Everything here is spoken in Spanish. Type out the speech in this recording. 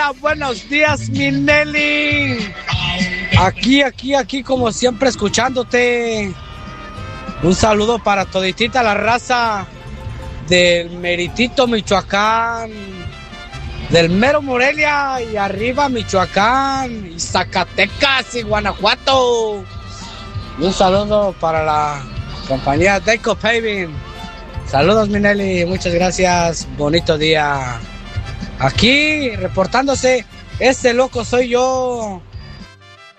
buenos días, mi Nelly. Aquí, como siempre, escuchándote. Un saludo para toditita la raza del Meritito, Michoacán, del mero Morelia y arriba Michoacán, y Zacatecas y Guanajuato. Un saludo para la compañía Deco Paving. Saludos, mi Nelly, muchas gracias, bonito día. Aquí, reportándose, este loco soy yo.